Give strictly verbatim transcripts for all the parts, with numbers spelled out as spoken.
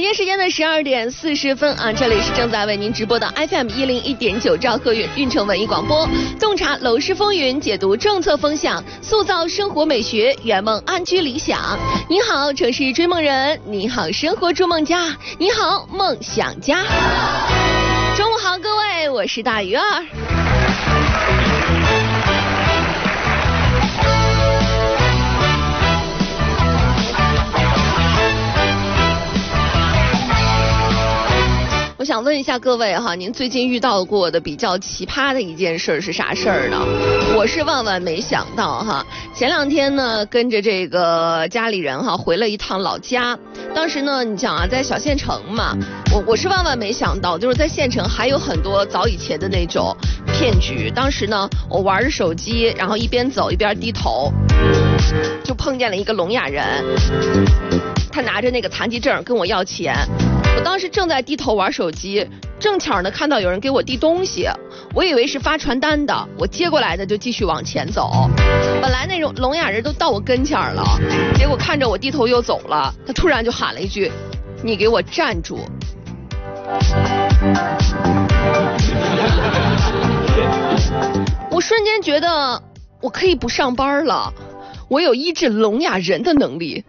北京时间的十二点四十分啊，这里是正在为您直播的 F M 一零一点九兆赫运运城文艺广播，洞察楼市风云，解读政策风向，塑造生活美学，圆梦安居理想。你好，城市追梦人；你好，生活筑梦家；你好，梦想家。中午好，各位，我是大鱼儿。我想问一下各位哈，您最近遇到过的比较奇葩的一件事是啥事儿呢？我是万万没想到哈，前两天呢跟着这个家里人哈回了一趟老家，当时呢你想啊在小县城嘛，我我是万万没想到，就是在县城还有很多早以前的那种骗局。当时呢我玩着手机，然后一边走一边低头，就碰见了一个聋哑人，他拿着那个残疾证跟我要钱。我当时正在低头玩手机，正巧呢看到有人给我递东西，我以为是发传单的，我接过来的就继续往前走。本来那种聋哑人都到我跟前了，结果看着我低头又走了，他突然就喊了一句：“你给我站住！”我瞬间觉得我可以不上班了，我有医治聋哑人的能力。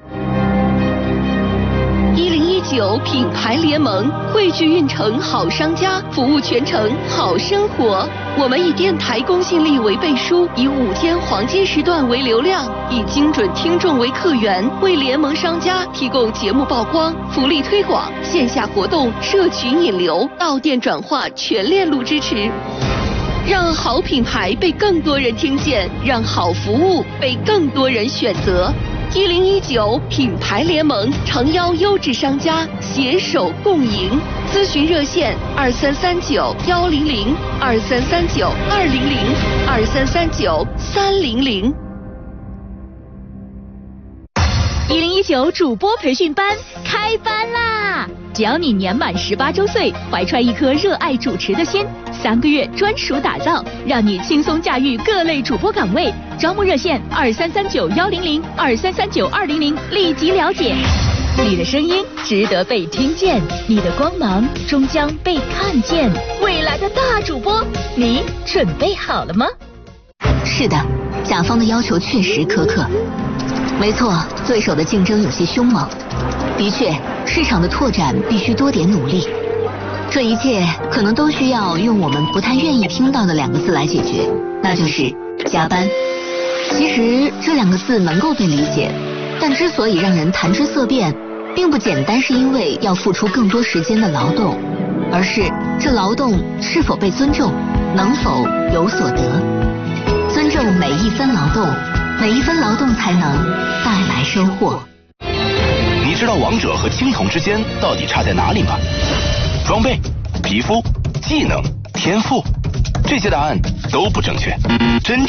一零一九品牌联盟汇聚运城好商家，服务全城好生活。我们以电台公信力为背书，以五天黄金时段为流量，以精准听众为客源，为联盟商家提供节目曝光、福利推广、线下活动、社群引流、到店转化全链路支持。让好品牌被更多人听见，让好服务被更多人选择。一零一九品牌联盟诚邀优质商家携手共赢，咨询热线二三三九幺零零二三三九二零零二三三九三零零。 一零一九主播培训班开班啦！只要你年满十八周岁，怀揣一颗热爱主持的心，三个月专属打造，让你轻松驾驭各类主播岗位。招募热线二三三九幺零零二三三九二零零，立即了解。你的声音值得被听见，你的光芒终将被看见。未来的大主播，你准备好了吗？ 是的，甲方的要求确实苛刻。没错，对手的竞争有些凶猛。的确，市场的拓展必须多点努力。这一切可能都需要用我们不太愿意听到的两个字来解决，那就是加班。其实这两个字能够被理解，但之所以让人谈之色变，并不简单是因为要付出更多时间的劳动，而是这劳动是否被尊重，能否有所得。尊重每一分劳动，每一分劳动才能带来收获。 你知道王者和青铜之间到底差在哪里吗？装备、皮肤、技能、天赋，这些答案都不正确。真